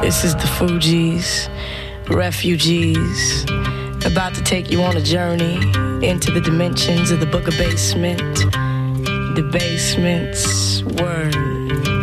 This is the Fugees, refugees, about to take you on a journey into the dimensions of the Book of Basement. The basement's word.